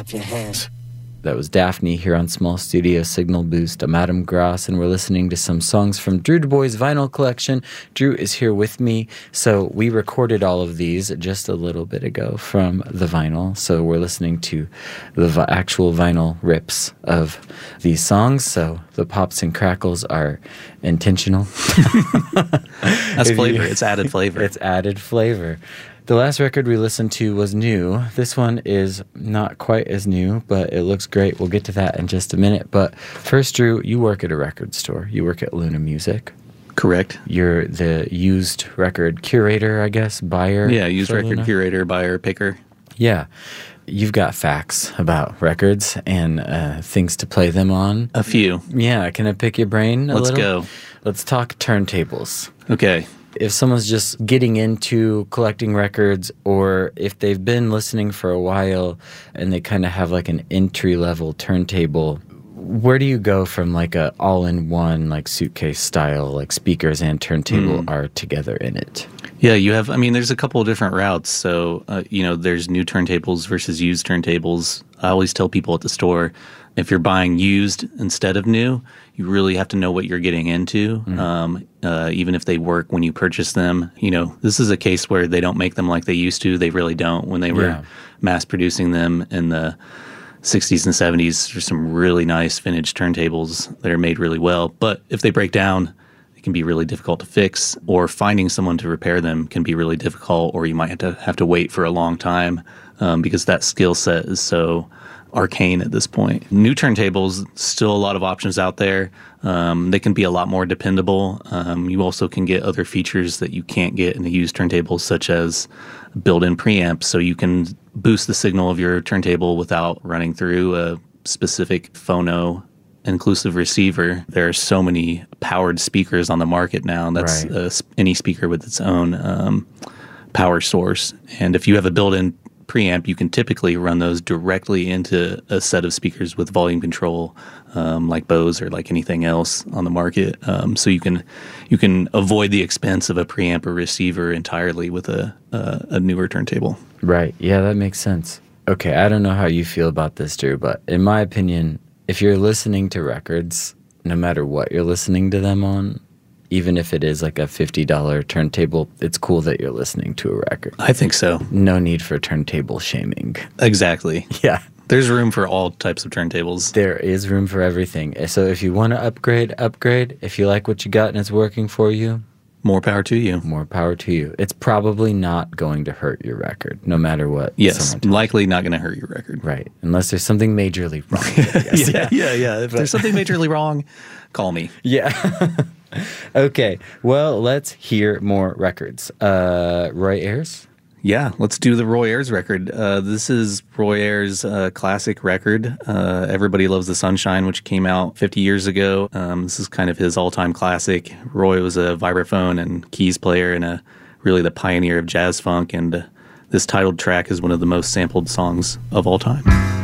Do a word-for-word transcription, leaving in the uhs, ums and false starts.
clap your hands. That was Daphne here on Small Studio Signal Boost. I'm Adam Gross, and we're listening to some songs from Drew Du Bois' vinyl collection. Drew is here with me, so we recorded all of these just a little bit ago from the vinyl. So we're listening to the vi- actual vinyl rips of these songs, so the pops and crackles are intentional. That's flavor. You, it's added flavor. It's added flavor. The last record we listened to was new. This one is not quite as new, but it looks great. We'll get to that in just a minute. But first, Drew, you work at a record store. You work at Luna Music. Correct. You're the used record curator, I guess, buyer. Yeah, used record Luna? curator, buyer, picker. Yeah. You've got facts about records and uh, things to play them on. A few. Yeah. Can I pick your brain a Let's little? go. Let's talk turntables. Okay. If someone's just getting into collecting records, or if they've been listening for a while and they kind of have like an entry-level turntable, where do you go from like a all-in-one like suitcase style, like speakers and turntable mm. are together in it? Yeah, you have, I mean, there's a couple of different routes. So, uh, you know, there's new turntables versus used turntables. I always tell people at the store, if you're buying used instead of new, you really have to know what you're getting into, mm. um, uh, even if they work when you purchase them. You know, this is a case where they don't make them like they used to. They really don't. When they were yeah. mass producing them in the sixties and seventies, there's some really nice vintage turntables that are made really well. But if they break down, it can be really difficult to fix, or finding someone to repair them can be really difficult, or you might have to have to wait for a long time um, because that skill set is so arcane at this point. New turntables, still a lot of options out there. Um, they can be a lot more dependable. Um, you also can get other features that you can't get in the used turntables, such as built-in preamps, so you can boost the signal of your turntable without running through a specific phono inclusive receiver. There are so many powered speakers on the market now. That's right. uh, any speaker with its own um, power source. And if you have a built-in preamp, you can typically run those directly into a set of speakers with volume control, um, like Bose or like anything else on the market. Um, so you can you can avoid the expense of a preamp or receiver entirely with a a, a newer turntable. Right. Yeah, that makes sense. Okay, I don't know how you feel about this, Drew, but in my opinion, if you're listening to records, no matter what you're listening to them on, even if it is like a fifty dollars turntable, it's cool that you're listening to a record. I think so. No need for turntable shaming. Exactly. Yeah. There's room for all types of turntables. There is room for everything. So if you want to upgrade, upgrade. If you like what you got and it's working for you, more power to you. More power to you. It's probably not going to hurt your record, no matter what. Yes, likely not going to hurt your record. Right. Unless there's something majorly wrong. I guess. yeah, yeah, yeah. If there's something majorly wrong, call me. Yeah. Okay, well, let's hear more records. Uh, Roy Ayers? Yeah, let's do the Roy Ayers record. Uh, this is Roy Ayers' uh, classic record, uh, Everybody Loves the Sunshine, which came out fifty years ago. Um, this is kind of his all-time classic. Roy was a vibraphone and keys player and a, really the pioneer of jazz funk, and uh, this titled track is one of the most sampled songs of all time.